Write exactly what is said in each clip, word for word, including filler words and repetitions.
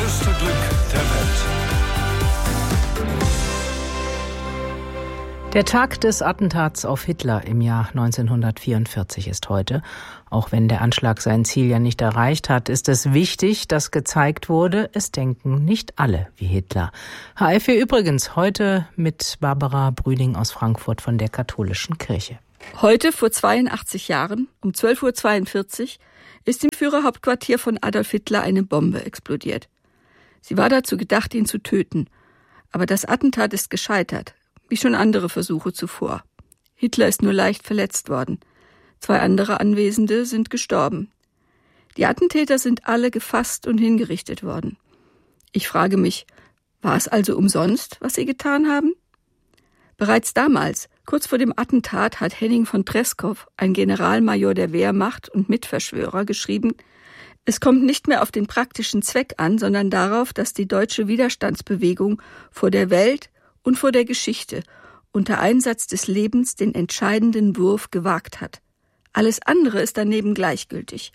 größte Glück der Welt. Der Tag des Attentats auf Hitler im Jahr neunzehnhundertvierundvierzig ist heute. Auch wenn der Anschlag sein Ziel ja nicht erreicht hat, ist es wichtig, dass gezeigt wurde, es denken nicht alle wie Hitler. H F vier übrigens heute mit Barbara Brüning aus Frankfurt von der Katholischen Kirche. Heute vor zweiundachtzig Jahren, um zwölf Uhr zweiundvierzig, ist im Führerhauptquartier von Adolf Hitler eine Bombe explodiert. Sie war dazu gedacht, ihn zu töten. Aber das Attentat ist gescheitert, wie schon andere Versuche zuvor. Hitler ist nur leicht verletzt worden. Zwei andere Anwesende sind gestorben. Die Attentäter sind alle gefasst und hingerichtet worden. Ich frage mich, war es also umsonst, was sie getan haben? Bereits damals, kurz vor dem Attentat, hat Henning von Treschow, ein Generalmajor der Wehrmacht und Mitverschwörer, geschrieben: Es kommt nicht mehr auf den praktischen Zweck an, sondern darauf, dass die deutsche Widerstandsbewegung vor der Welt und vor der Geschichte unter Einsatz des Lebens den entscheidenden Wurf gewagt hat. Alles andere ist daneben gleichgültig.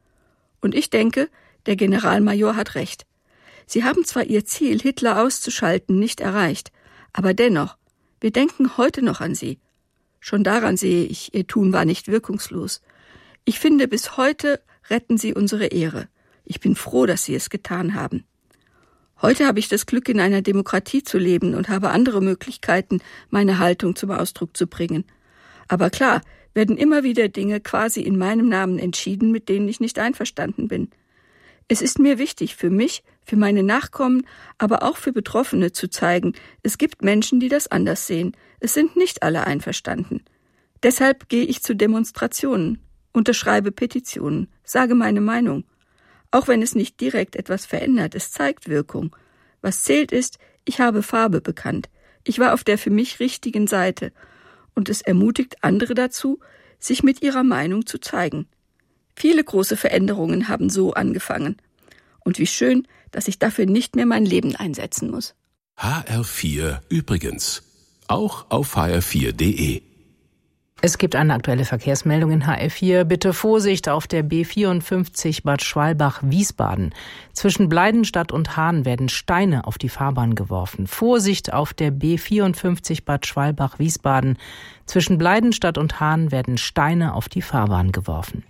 Und ich denke, der Generalmajor hat recht. Sie haben zwar ihr Ziel, Hitler auszuschalten, nicht erreicht, aber dennoch, wir denken heute noch an sie. Schon daran sehe ich, ihr Tun war nicht wirkungslos. Ich finde, bis heute retten sie unsere Ehre. Ich bin froh, dass sie es getan haben. Heute habe ich das Glück, in einer Demokratie zu leben und habe andere Möglichkeiten, meine Haltung zum Ausdruck zu bringen. Aber klar, werden immer wieder Dinge quasi in meinem Namen entschieden, mit denen ich nicht einverstanden bin. Es ist mir wichtig, für mich, für meine Nachkommen, aber auch für Betroffene zu zeigen, es gibt Menschen, die das anders sehen. Es sind nicht alle einverstanden. Deshalb gehe ich zu Demonstrationen, unterschreibe Petitionen, sage meine Meinung. Auch wenn es nicht direkt etwas verändert, es zeigt Wirkung. Was zählt ist, ich habe Farbe bekannt. Ich war auf der für mich richtigen Seite. Und es ermutigt andere dazu, sich mit ihrer Meinung zu zeigen. Viele große Veränderungen haben so angefangen. Und wie schön, dass ich dafür nicht mehr mein Leben einsetzen muss. H R vier übrigens. Auch auf h r vier punkt d e. Es gibt eine aktuelle Verkehrsmeldung in H F vier. Bitte Vorsicht auf der B vierundfünfzig Bad Schwalbach-Wiesbaden. Zwischen Bleidenstadt und Hahn werden Steine auf die Fahrbahn geworfen. Vorsicht auf der B vierundfünfzig Bad Schwalbach-Wiesbaden. Zwischen Bleidenstadt und Hahn werden Steine auf die Fahrbahn geworfen.